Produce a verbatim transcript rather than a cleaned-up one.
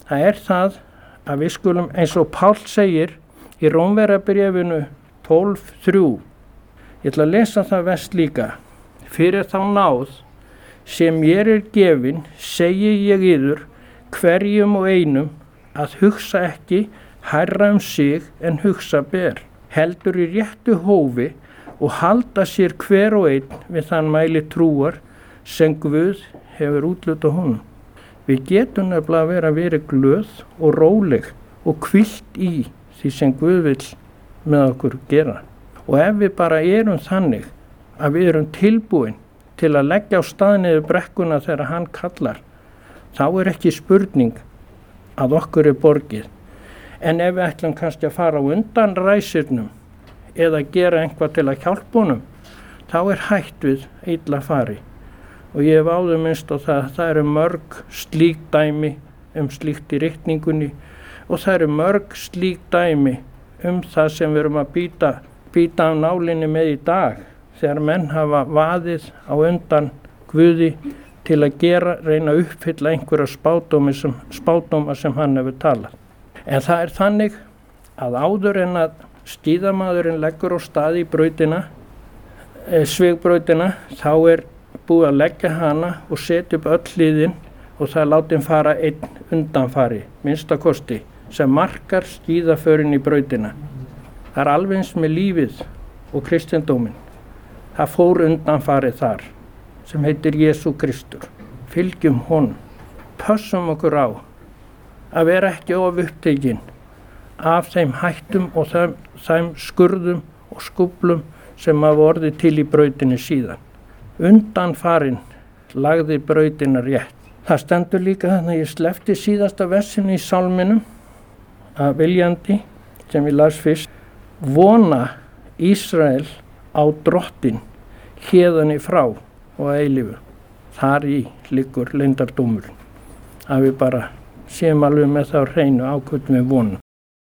það er það að við skulum, eins og Páll segir í Rómverjabréfinu tólf þrjú, ég ætla að lesa það verst líka: fyrir þá náð sem mér er gefin segi ég yður hverjum og einum að hugsa ekki hærra um sig en hugsa ber, heldur í réttu hófi og halda sér hver og einn við þann mæli trúar sem Guð hefur útlutað honum. Við getum nefnilega að vera verið glöð og róleg og hvílt í því sem Guð vill með okkur gera. Og ef við bara erum þannig að við erum tilbúin til að leggja á stað niður brekkuna þegar hann kallar, þá er ekki spurning að okkur er borgið. En ef við ætlum kannski að fara á undan ræsirnum eða gera einhvað til að hjálpa honum, þá er hætt við illa fari. Og ég hef áður minnst á það að það eru mörg slík dæmi um slíkt í ritningunni og það eru mörg slík dæmi um það sem við erum að býta, býta af nálinni með í dag, þegar menn hafa vaðið á undan Guði til að gera, reyna að uppfylla einhverja spádóma sem, spádóma sem hann hefur talað. En það er þannig að áður en að skíðamaðurinn leggur á stað í brautina, e, svigbrautina, þá er búið að leggja hana og setja upp öll hliðin og það er látin fara einn undanfari, minnstakosti, sem markar skíðaförin í brautina. Það er alveg eins með lífið og kristindóminn. Það fór undanfarið þar, sem heitir Jesú Kristur. Fylgjum honum. Pössum okkur á að vera ekki of upptekinn af þeim hættum og þeim, þeim skurðum og skúplum sem hafa orðið til í brautinni síðan. Undanfarinn lagði brautina rétt. Það stendur líka þannig að ég sleppti síðasta versinu í sálminum að viljandi, sem ég las fyrst: vona Ísrael á drottin héðan í frá og að eilífu. Þar í liggur leyndardómurinn. Að við bara séum alveg með það á hreinu á hvernig við vonum.